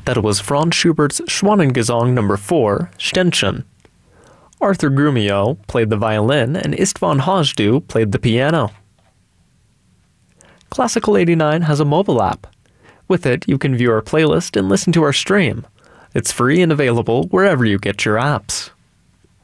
that it was Franz Schubert's Schwanengesang No. 4, Ständchen. Arthur Grumio played the violin and István Hajdú played the piano. Classical 89 has a mobile app. With it, you can view our playlist and listen to our stream. It's free and available wherever you get your apps.